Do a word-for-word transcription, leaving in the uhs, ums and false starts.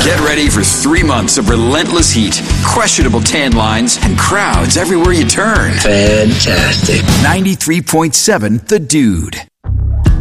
Get ready for three months of relentless heat, questionable tan lines, and crowds everywhere you turn. Fantastic. ninety-three point seven The Dude.